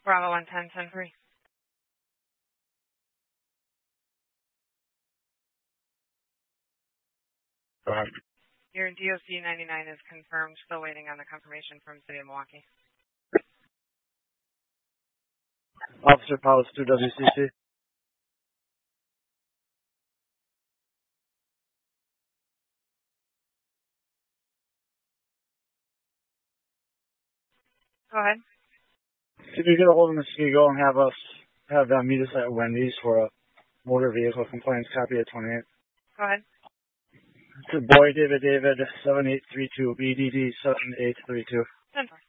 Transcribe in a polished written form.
Bravo 110, 10-3. Go ahead. Your DOC 99 is confirmed. Still waiting on the confirmation from City of Milwaukee. Officer Pilots 2 WCC. Go ahead. If you get a hold of Miss Go and have them meet us at Wendy's for a motor vehicle complaints copy at 28. Go ahead. To Boy David 7832 BDD 7832. 10-4.